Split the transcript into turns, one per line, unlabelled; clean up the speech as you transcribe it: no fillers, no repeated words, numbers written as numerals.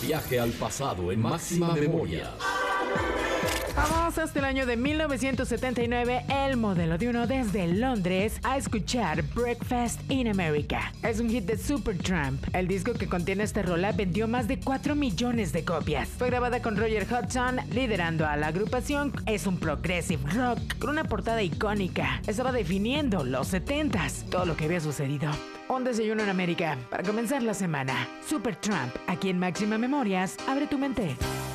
Viaje al pasado en máxima memoria.
Vamos hasta el año de 1979, el modelo de uno desde Londres a escuchar Breakfast in America. Es un hit de Supertramp. El disco que contiene esta rola vendió más de 4 millones de copias. Fue grabada con Roger Hodgson liderando a la agrupación. Es un progressive rock con una portada icónica. Estaba definiendo los 70s, todo lo que había sucedido. Un desayuno en América para comenzar la semana. Supertramp, aquí en Máxima Memorias, abre tu mente.